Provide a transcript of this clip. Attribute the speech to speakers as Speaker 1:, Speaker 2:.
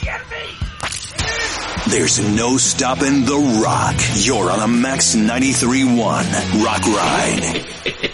Speaker 1: There's no stopping The Rock. You're on a Max 93.1 Rock Ride.